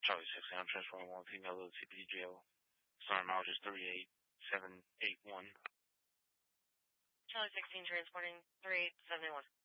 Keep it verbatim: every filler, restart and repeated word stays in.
Charlie sixteen, I'm transferring one female to C P D jail. Starting mileage is three eight seven eight one. Charlie sixteen transporting three eight seven eight one.